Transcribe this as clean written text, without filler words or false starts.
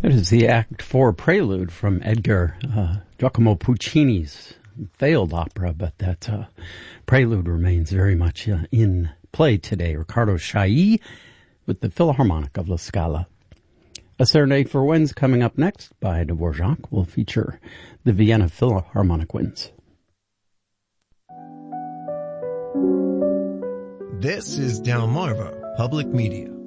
It is the Act 4 prelude from Edgar Giacomo Puccini's failed opera, but that prelude remains very much in play today. Riccardo Chailly with the Philharmonic of La Scala. A Serenade for Winds coming up next by Dvorak will feature the Vienna Philharmonic Winds. This is Delmarva Public Media.